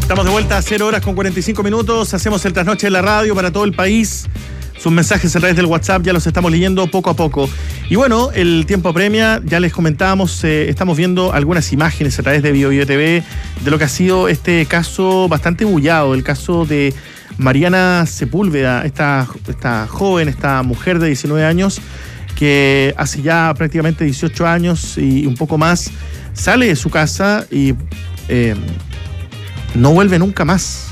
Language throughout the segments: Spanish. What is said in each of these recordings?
Estamos de vuelta a 0:45. Hacemos el trasnoche de la radio para todo el país. Sus mensajes a través del WhatsApp ya los estamos leyendo poco a poco. Y bueno, el tiempo apremia, ya les comentábamos, estamos viendo algunas imágenes a través de BioBio TV de lo que ha sido este caso bastante bullado, el caso de Mariana Sepúlveda, esta joven, esta mujer de 19 años, que hace ya prácticamente 18 años y un poco más, sale de su casa y no vuelve nunca más.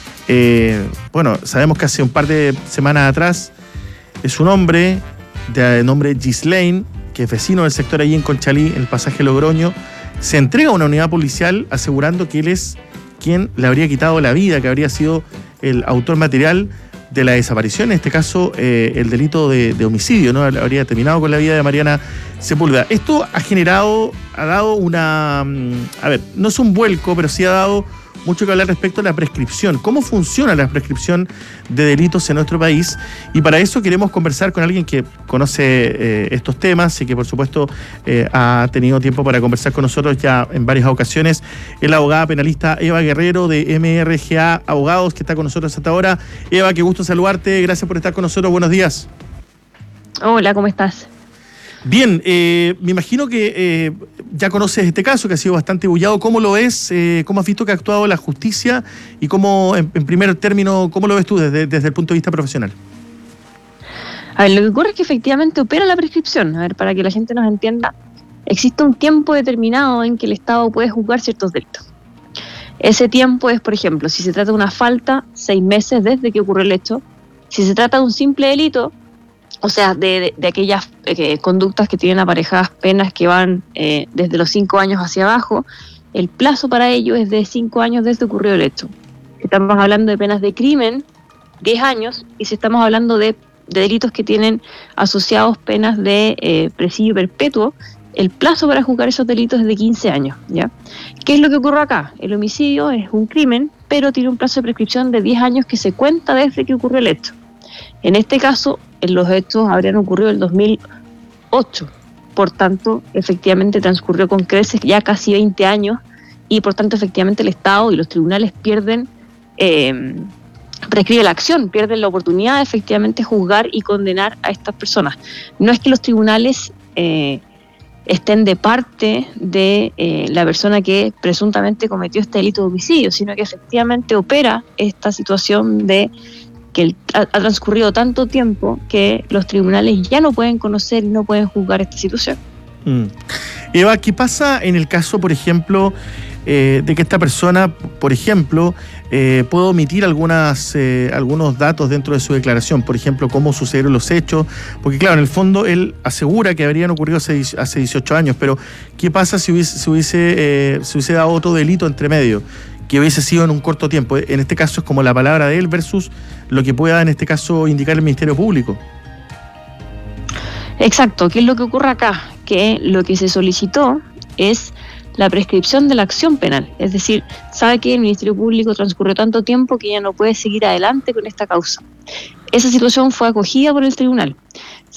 Bueno, sabemos que hace un par de semanas atrás es un hombre de nombre Ghislaine, que es vecino del sector allí en Conchalí, en el pasaje Logroño, se entrega a una unidad policial asegurando que él es quien le habría quitado la vida, que habría sido el autor material de la desaparición, en este caso el delito de homicidio, ¿no? Habría terminado con la vida de Mariana Sepúlveda. Esto ha dado una, no es un vuelco, pero sí ha dado mucho que hablar respecto a la prescripción. ¿Cómo funciona la prescripción de delitos en nuestro país? Y para eso queremos conversar con alguien que conoce estos temas y que por supuesto ha tenido tiempo para conversar con nosotros ya en varias ocasiones. Es la abogada penalista Eva Guerrero de MRGA Abogados, que está con nosotros hasta ahora. Eva, qué gusto saludarte. Gracias por estar con nosotros. Buenos días. Hola, ¿cómo estás? Bien, me imagino que ya conoces este caso que ha sido bastante bullado. ¿Cómo lo ves? ¿Cómo has visto que ha actuado la justicia? Y cómo, en primer término, ¿cómo lo ves tú desde el punto de vista profesional? A ver, lo que ocurre es que efectivamente opera la prescripción. A ver, para que la gente nos entienda, existe un tiempo determinado en que el Estado puede juzgar ciertos delitos. Ese tiempo es, por ejemplo, si se trata de una falta, 6 meses desde que ocurrió el hecho. Si se trata de un simple delito, o sea, de aquellas conductas que tienen aparejadas penas que van desde los 5 años hacia abajo, el plazo para ello es de 5 años desde que ocurrió el hecho. Estamos hablando de penas de crimen, 10 años, y si estamos hablando de delitos que tienen asociados penas de presidio perpetuo, el plazo para juzgar esos delitos es de 15 años, ¿ya? ¿Qué es lo que ocurre acá? El homicidio es un crimen, pero tiene un plazo de prescripción de 10 años que se cuenta desde que ocurrió el hecho. En este caso, los hechos habrían ocurrido en el 2008. Por tanto, efectivamente transcurrió con creces ya casi 20 años y por tanto, efectivamente, el Estado y los tribunales prescribe la acción, pierden la oportunidad de efectivamente juzgar y condenar a estas personas. No es que los tribunales estén de parte de la persona que presuntamente cometió este delito de homicidio, sino que efectivamente opera esta situación de que ha transcurrido tanto tiempo que los tribunales ya no pueden conocer y no pueden juzgar esta situación. Eva, ¿qué pasa en el caso, por ejemplo, de que esta persona, por ejemplo, pueda omitir algunos datos dentro de su declaración? Por ejemplo, cómo sucedieron los hechos, porque claro, en el fondo él asegura que habrían ocurrido hace 18 años, pero ¿qué pasa si hubiese dado otro delito entre medio, que hubiese sido en un corto tiempo? En este caso es como la palabra de él versus lo que pueda en este caso indicar el Ministerio Público. Exacto. ¿Qué es lo que ocurre acá? Que lo que se solicitó es la prescripción de la acción penal. Es decir, sabe que el Ministerio Público transcurrió tanto tiempo que ya no puede seguir adelante con esta causa. Esa situación fue acogida por el tribunal.